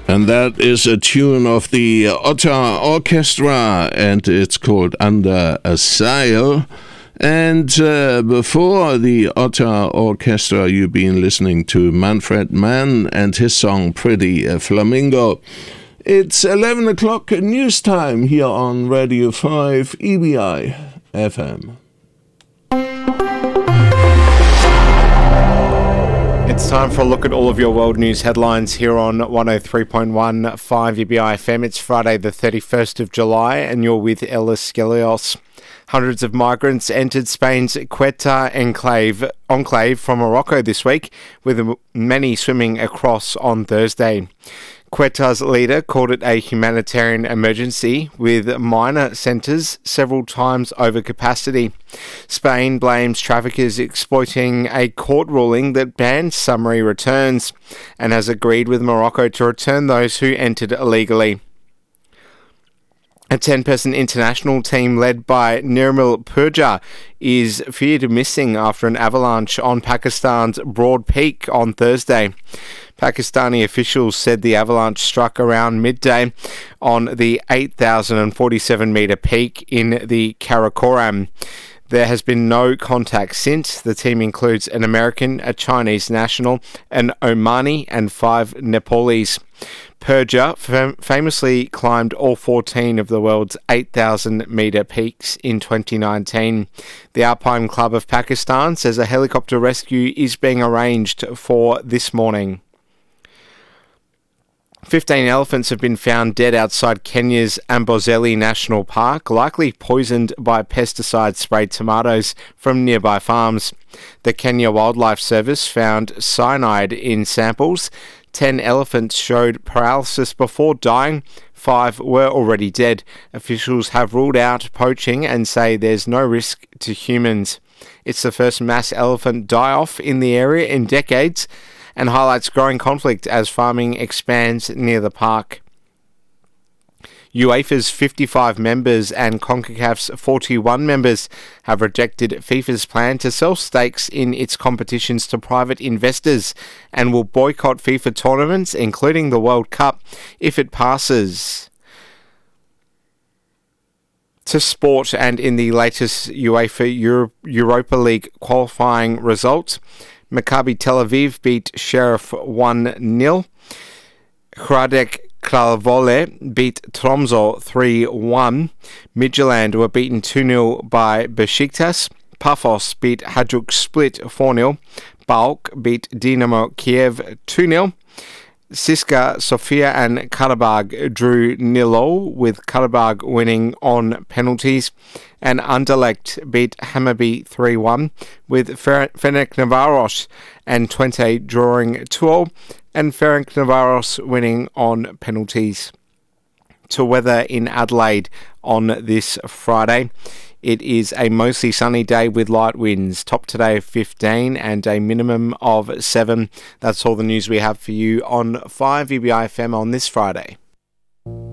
And that is a tune of the Otta Orchestra, and it's called Under a Sail. And before the Otta Orchestra, you've been listening to Manfred Mann and his song Pretty Flamingo. It's 11 o'clock news time here on Radio 5 EBI FM. It's time for a look at all of your world news headlines here on 103.15 EBI FM. It's Friday the 31st of July and you're with Ellis Skelios. Hundreds of migrants entered Spain's Ceuta enclave from Morocco this week, with many swimming across on Thursday. Ceuta's leader called it a humanitarian emergency, with minor centres several times over capacity. Spain blames traffickers exploiting a court ruling that bans summary returns and has agreed with Morocco to return those who entered illegally. A 10-person international team led by Nirmal Purja is feared missing after an avalanche on Pakistan's Broad Peak on Thursday. Pakistani officials said the avalanche struck around midday on the 8,047-metre peak in the Karakoram. There has been no contact since. The team includes an American, a Chinese national, an Omani and 5 Nepalese. Purja famously climbed all 14 of the world's 8,000-metre peaks in 2019. The Alpine Club of Pakistan says a helicopter rescue is being arranged for this morning. 15 elephants have been found dead outside Kenya's Amboseli National Park, likely poisoned by pesticide-sprayed tomatoes from nearby farms. The Kenya Wildlife Service found cyanide in samples. 10 elephants showed paralysis before dying. 5 were already dead. Officials have ruled out poaching and say there's no risk to humans. It's the first mass elephant die-off in the area in decades, and highlights growing conflict as farming expands near the park. UEFA's 55 members and CONCACAF's 41 members have rejected FIFA's plan to sell stakes in its competitions to private investors and will boycott FIFA tournaments, including the World Cup, if it passes. To sport, and in the latest UEFA Europa League qualifying results, Maccabi Tel Aviv beat Sheriff 1-0. Hradec Kralvole beat Tromsø 3-1. Midtjylland were beaten 2-0 by Besiktas. Paphos beat Hajduk Split 4-0. PAOK beat Dynamo Kiev 2-0. CSKA Sofia and Karabag drew 0-0, with Karabag winning on penalties, and Anderlecht beat Hammarby 3-1, with Ferencvaros and Twente drawing 2-0, and Ferencvaros winning on penalties. To weather in Adelaide on this Friday. It is a mostly sunny day with light winds, top today of 15 and a minimum of 7. That's all the news we have for you on 5 EBI FM on this Friday.